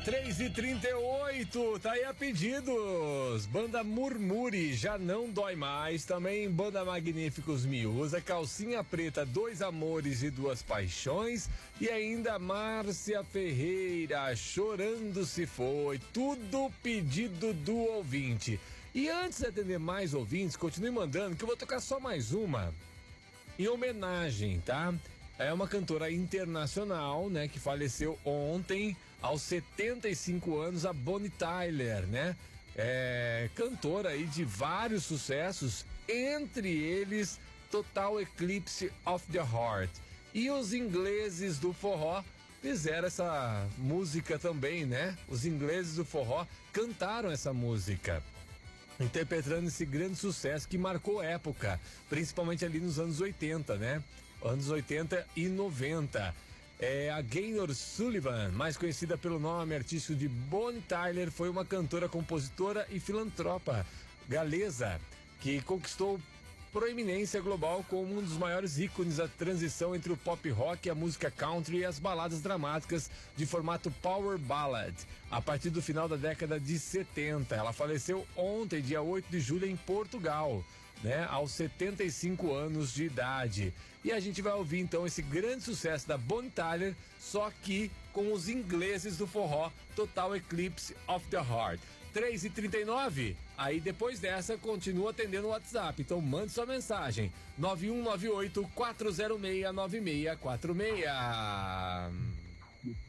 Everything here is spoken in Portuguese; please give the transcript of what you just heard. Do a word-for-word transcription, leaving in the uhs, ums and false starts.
três e trinta e oito, tá aí a pedidos. Banda Murmure, Já Não Dói Mais. Também Banda Magníficos Me Usa, Calcinha Preta, Dois Amores e Duas Paixões. E ainda Márcia Ferreira, Chorando Se Foi. Tudo pedido do ouvinte. E antes de atender mais ouvintes, continue mandando que eu vou tocar só mais uma em homenagem, tá? É uma cantora internacional, né, que faleceu ontem aos setenta e cinco anos, a Bonnie Tyler, né? É cantora aí de vários sucessos, entre eles Total Eclipse of the Heart. E os ingleses do forró fizeram essa música também, né? Os ingleses do forró cantaram essa música, interpretando esse grande sucesso que marcou época, principalmente ali nos anos oitenta, né? Anos oitenta e noventa. É, a Gaynor Sullivan, mais conhecida pelo nome artístico de Bonnie Tyler, foi uma cantora, compositora e filantropa galesa que conquistou proeminência global como um dos maiores ícones da transição entre o pop rock, a música country e as baladas dramáticas de formato power ballad, a partir do final da década de setenta. Ela faleceu ontem, dia oito de julho, em Portugal, né, aos setenta e cinco anos de idade. E a gente vai ouvir então esse grande sucesso da Bonnie Tyler, só que com os ingleses do forró, Total Eclipse of the Heart. três e trinta e nove, aí depois dessa continua atendendo o WhatsApp, então mande sua mensagem nove um nove oito, quatro zero seis, nove seis quatro seis.